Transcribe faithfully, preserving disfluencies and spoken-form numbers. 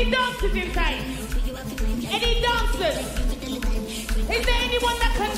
Any dancers inside? Any dancers? Is there anyone that can